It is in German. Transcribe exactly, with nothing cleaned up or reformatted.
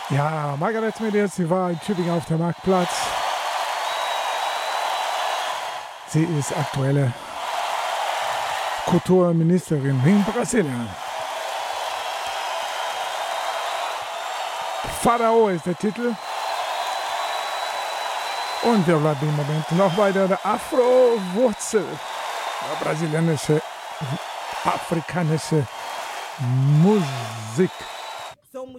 Ja, Margaret Medias, sie war in Tübingen auf dem Marktplatz. Sie ist aktuelle Kulturministerin in Brasilien. Pharao ist der Titel. Und wir bleiben im Moment noch bei der Afro-Wurzel. Ja, brasilianische, afrikanische Musik.